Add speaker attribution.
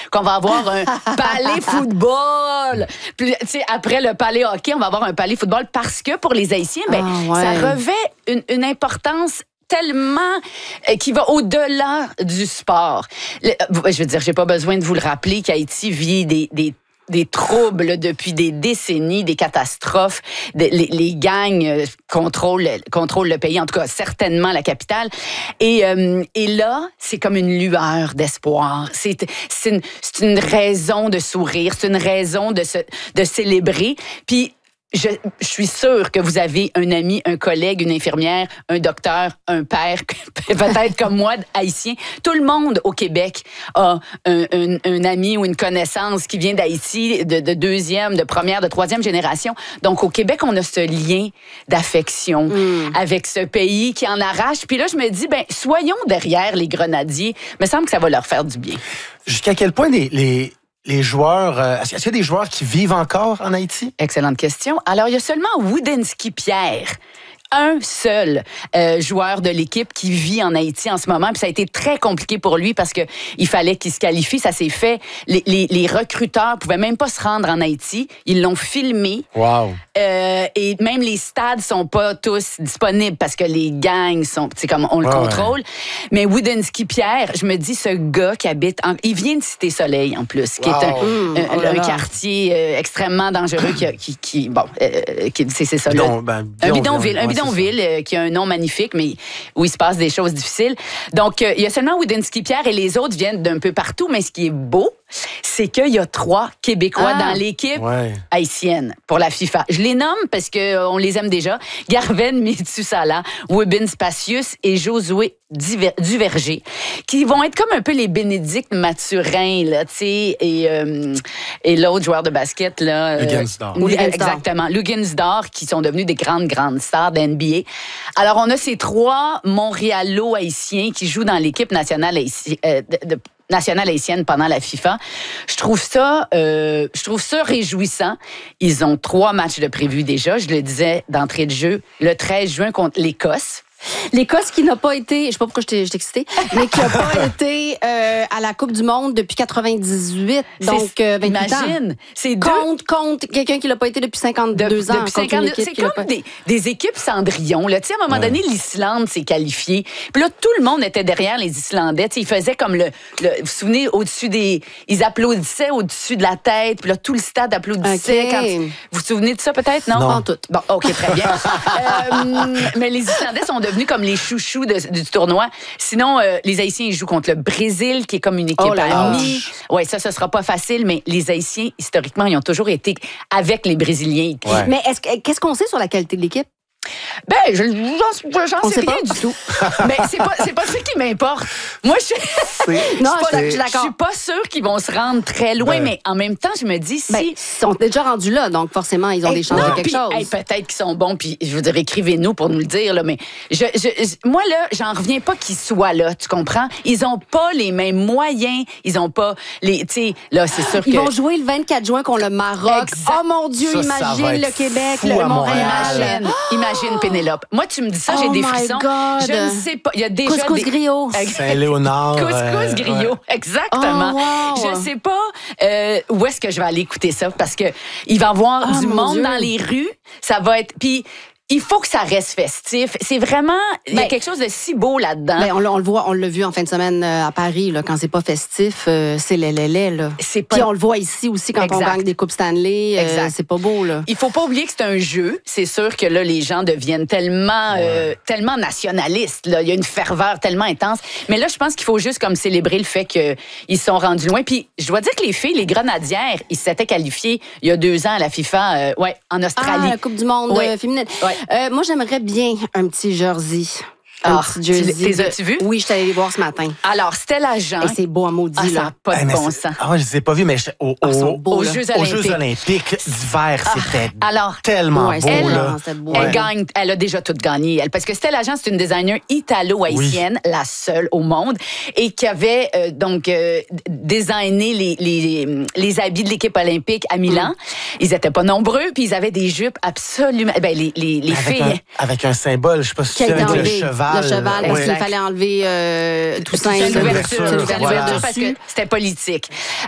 Speaker 1: qu'on va avoir un palais football. Puis, tu sais, après le palais hockey, on va avoir un palais football parce que pour les Haïtiens, ça revêt une importance tellement qui va au-delà du sport. Je veux dire, j'ai pas besoin de vous le rappeler qu'Haïti vit des troubles depuis des décennies, des catastrophes. Les gangs contrôlent le pays, en tout cas certainement la capitale. Et là, c'est comme une lueur d'espoir. C'est une raison de sourire, c'est une raison de célébrer. Puis je suis sûre que vous avez un ami, un collègue, une infirmière, un docteur, un père, peut-être comme moi, haïtien. Tout le monde au Québec a un ami ou une connaissance qui vient d'Haïti, de deuxième, de première, de troisième génération. Donc, au Québec, on a ce lien d'affection avec ce pays qui en arrache. Puis là, je me dis, soyons derrière les grenadiers. Il me semble que ça va leur faire du bien.
Speaker 2: Jusqu'à quel point les joueurs, est-ce qu'il y a des joueurs qui vivent encore en Haïti?
Speaker 1: Excellente question. Alors, il y a seulement Woodinski Pierre, un seul joueur de l'équipe qui vit en Haïti en ce moment. Puis ça a été très compliqué pour lui parce que il fallait qu'il se qualifie. Ça s'est fait. Les recruteurs pouvaient même pas se rendre en Haïti. Ils l'ont filmé.
Speaker 2: Wow.
Speaker 1: Et même les stades sont pas tous disponibles parce que les gangs sont, c'est comme on le contrôle. Mais Woodinski Pierre, je me dis, ce gars qui habite, il vient de Cité-Soleil en plus, qui est un quartier extrêmement dangereux c'est ça. Un bidonville qui a un nom magnifique, mais où il se passe des choses difficiles. Donc, il y a seulement Woodinski Pierre et les autres viennent d'un peu partout, mais ce qui est beau, c'est qu'il y a 3 Québécois dans l'équipe haïtienne pour la FIFA. Je les nomme parce qu'on les aime déjà. Garven Metusala, Wibin Spacius et Josué Duverger, qui vont être comme un peu les Bénédicte Mathurin, là, tu sais, et l'autre joueur de basket, là.
Speaker 2: Luguensdorf.
Speaker 1: Exactement. Luguensdorf, qui sont devenus des grandes stars de NBA. Alors, on a ces 3 Montréalo-haïtiens qui jouent dans l'équipe nationale haïtienne pendant la FIFA. Je trouve ça réjouissant. Ils ont 3 matchs de prévus déjà. Je le disais d'entrée de jeu, le 13 juin contre l'Écosse.
Speaker 3: L'Écosse qui n'a pas été, je sais pas pourquoi je t'ai excitée, mais qui n'a pas été à la Coupe du Monde depuis 98, donc 28
Speaker 1: imagine,
Speaker 3: ans.
Speaker 1: C'est
Speaker 3: contre quelqu'un qui l'a pas été depuis 52 ans.
Speaker 1: Depuis 52, c'est comme des équipes Cendrillon. Là. À un moment donné, l'Islande s'est qualifiée. Puis là, tout le monde était derrière les Islandais. T'sais, ils faisaient comme vous vous souvenez, ils applaudissaient au-dessus de la tête. Puis là, tout le stade applaudissait.
Speaker 3: Okay.
Speaker 1: Vous vous souvenez de ça peut-être? Non?
Speaker 3: Pas en tout.
Speaker 1: Bon, OK, très bien. Mais les Islandais sont devenus comme les chouchous du tournoi. Sinon, les Haïtiens, ils jouent contre le Brésil, qui est comme une équipe amie. Oui, ça sera pas facile, mais les Haïtiens, historiquement, ils ont toujours été avec les Brésiliens.
Speaker 3: Ouais. Mais qu'est-ce qu'on sait sur la qualité de l'équipe?
Speaker 1: J'en sais rien du tout. Mais c'est pas ça qui m'importe. Moi, je suis pas sûre qu'ils vont se rendre très loin, mais en même temps, je me dis
Speaker 3: ils sont déjà rendus là, donc forcément, ils ont des chances de quelque chose.
Speaker 1: Peut-être qu'ils sont bons, puis je veux dire, écrivez-nous pour nous le dire, là, mais moi, là, j'en reviens pas qu'ils soient là, tu comprends? Ils ont pas les mêmes moyens, ils ont pas tu sais, là, c'est sûr
Speaker 3: Ils vont jouer le 24 juin contre le Maroc. Oh mon Dieu, imagine le Québec, le Montréal.
Speaker 1: Imagine Pénélope. Moi, tu me dis ça, j'ai des frissons.
Speaker 3: God.
Speaker 1: Je ne sais pas. Il y a déjà
Speaker 3: Couscous griot.
Speaker 2: Saint-Léonard.
Speaker 1: Couscous griot. Exactement. Je ne sais pas où est-ce que je vais aller écouter ça parce que il va y avoir du monde dans les rues. Ça va être... Puis, il faut que ça reste festif. C'est vraiment... Il y a quelque chose de si beau là-dedans.
Speaker 3: On le voit, on l'a vu en fin de semaine à Paris, là, quand c'est pas festif, c'est lait, là. Puis on le voit ici aussi quand on gagne des Coupes Stanley. C'est pas beau, là.
Speaker 1: Il faut pas oublier que c'est un jeu. C'est sûr que là, les gens deviennent tellement nationalistes. Là. Il y a une ferveur tellement intense. Mais là, je pense qu'il faut juste comme célébrer le fait qu'ils sont rendus loin. Puis je dois dire que les filles, les Grenadières, ils s'étaient qualifiés il y a 2 ans à la FIFA, en Australie.
Speaker 3: La Coupe du monde féminine. Ouais. Moi, j'aimerais bien un petit jersey.
Speaker 1: Petit jersey. Les as-tu vus?
Speaker 3: Oui, je suis allée les voir ce matin.
Speaker 1: Alors, Stella Jean.
Speaker 3: Et c'est beau à maudit,
Speaker 1: ça n'a pas de bon sens.
Speaker 2: Je ne les ai pas vus, mais aux Jeux Olympiques d'hiver, c'était tellement beau.
Speaker 1: Elle a déjà tout gagné. Parce que Stella Jean, c'est une designer italo-haïtienne, la seule au monde, et qui avait designé les habits de l'équipe olympique à Milan. Ils n'étaient pas nombreux, puis ils avaient des jupes absolument... les filles...
Speaker 2: Avec un symbole, je ne sais pas si tu avec le cheval.
Speaker 3: Le cheval, parce qu'il fallait enlever Toussaint.
Speaker 1: L'ouverture parce que c'était politique.